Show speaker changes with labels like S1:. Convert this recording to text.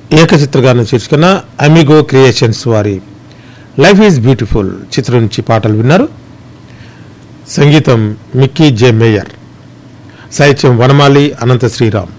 S1: ఏకచిత్రగానం శీర్షికన amigo creations వారి life is beautiful చిత్రం నుంచి పాటలు విన్నారు. సంగీతం మిక్కీ జె మేయర్, సాహిత్యం వనమాలి అనంత శ్రీరామ్.